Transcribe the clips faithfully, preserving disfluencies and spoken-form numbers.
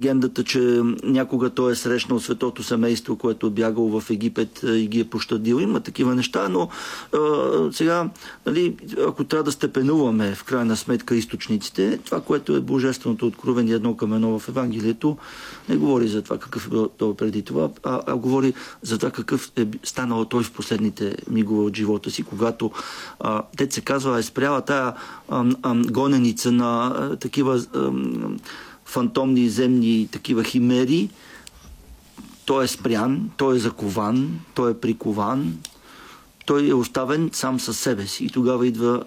легендата, че някога той е срещнал светото семейство, което е бягало в Египет и ги е пощадил. Има такива неща, но а, сега, нали, ако трябва да степенуваме в крайна сметка източниците, това, което е божественото откровение едно към едно в Евангелието, не говори за това какъв е бил той преди това, а, а говори за това какъв е станал той в последните мигове от живота си, когато а, дет се казва, е спряла тая а, а, гоненица на а, такива а, фантомни земни такива химери. Той е спрян, той е закован, той е прикован, той е оставен сам със себе си. И тогава идва,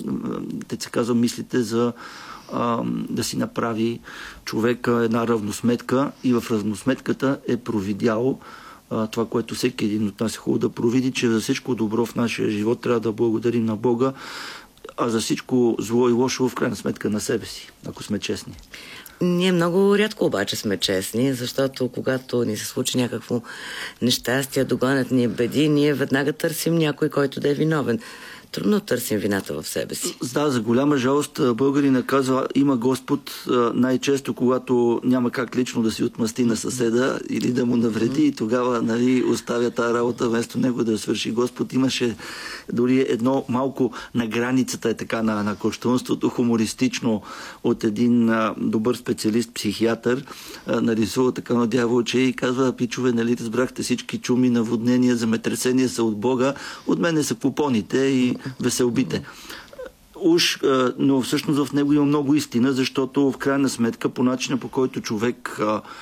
те се казва, мислите за а, да си направи човека една равносметка и в равносметката е провидял а, това, което всеки един от нас е хубаво да провиди, че за всичко добро в нашия живот трябва да благодарим на Бога, а за всичко зло и лошо в крайна сметка на себе си, ако сме честни. Ние много рядко обаче сме честни, защото когато ни се случи някакво нещастие, догонят ни беди, ние веднага търсим някой, който да е виновен. Трудно търсим вината в себе си. Да, за голяма жалост българина казва, има Господ най-често, когато няма как лично да си отмъсти на съседа или да му навреди, и тогава, нали, оставя тази работа вместо него да я свърши. Господ имаше дори едно малко на границата е така на, на кощунството, хумористично от един а, добър специалист, психиатър, а, нарисува така на дяволче и казва, пичове, нали, разбрахте, всички чуми, наводнения, земетресения са от Бога, от мене са купоните и веселбите. Уж, но всъщност в него има много истина, защото в крайна сметка по начина, по който човек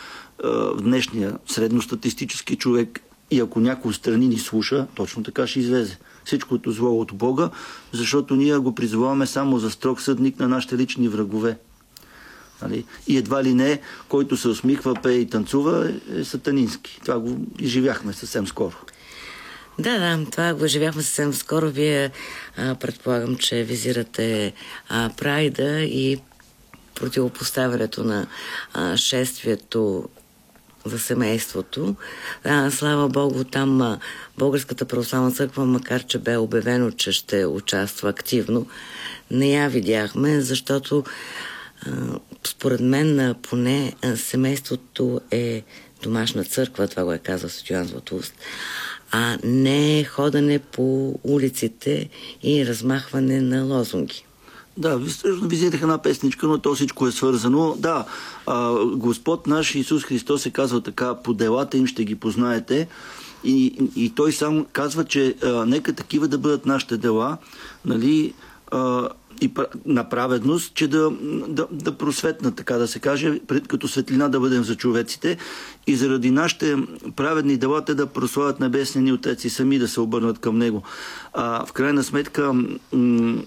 в днешния средностатистически човек, и ако някой страни ни слуша, точно така ще излезе. Всичкото зло от Бога, защото ние го призоваваме само за строг съдник на нашите лични врагове. Нали? И едва ли не, който се усмихва, пее и танцува, е сатанински. Това го изживяхме съвсем скоро. Да, да, това го живяхме съвсем скоро. Вие а, предполагам, че визирате а, прайда и противопоставянето на а, шествието за семейството. А, слава Богу, там а, Българската православна църква, макар че бе обявено, че ще участва активно, не я видяхме, защото а, според мен поне а, семейството е домашна църква, това го е казал Свети Йоан Златоуст, а не ходене по улиците и размахване на лозунги. Да, визирах една песничка, но то всичко е свързано. Да, а, Господ наш Исус Христос се казва така, по делата им ще ги познаете. И, и той сам казва, че а, нека такива да бъдат нашите дела, нали, а, и на праведност, че да, да, да просветнат, така да се каже, пред, като светлина да бъдем за човеците и заради нашите праведни дела те да прославят небесния ни Отец и сами да се обърнат към Него. А, в крайна сметка м-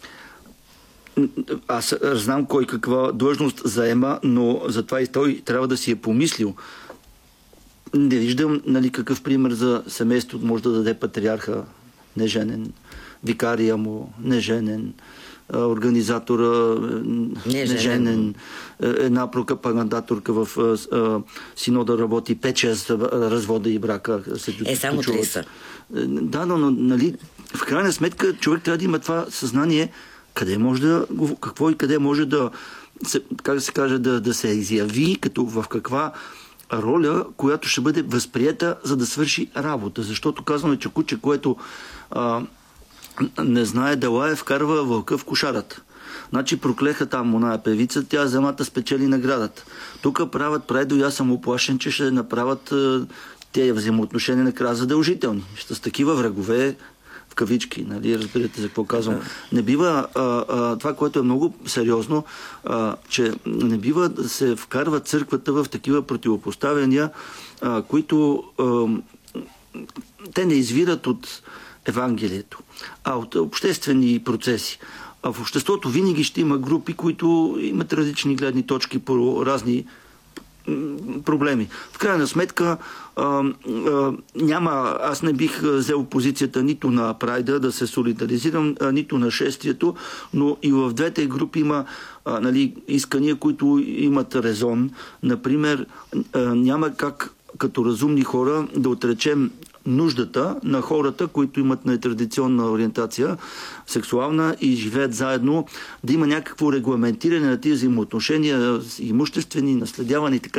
аз знам кой каква длъжност заема, но затова и той трябва да си е помислил. Не виждам, нали, какъв пример за семейството може да даде патриарха неженен, викария му неженен, организатора неженен, една пропагандаторка в а, синода работи пет-шест развода и брака. Е, само три са. Да, но, нали, в крайна сметка човек трябва да има това съзнание къде може да, какво и къде може да, как да се каже, да, да се изяви, като в каква роля, която ще бъде възприета, за да свърши работа. Защото казваме, че куче, което а, не знае дела, е вкарва вълка в кошарата. Значи проклеха там оная певица, тя земата спечели наградата. Тук правят прайдо и аз съм оплашен, че ще направят а, тези взаимоотношения накрая задължителни. Ще с такива врагове, в кавички, нали, разбирате за какво казвам. Не бива, а, а, това, което е много сериозно, а, че не бива да се вкарва църквата в такива противопоставяния, а, които а, те не извират от Евангелието, а от обществени процеси. А в обществото винаги ще има групи, които имат различни гледни точки по разни проблеми. В крайна сметка а, а, няма, аз не бих взел позицията нито на прайда да се солидаризирам, а, нито на шествието, но и в двете групи има а, нали, искания, които имат резон. Например, а, няма как като разумни хора да отречем нуждата на хората, които имат нетрадиционна ориентация, сексуална и живеят заедно, да има някакво регламентиране на тези взаимоотношения, имуществени, наследявани и така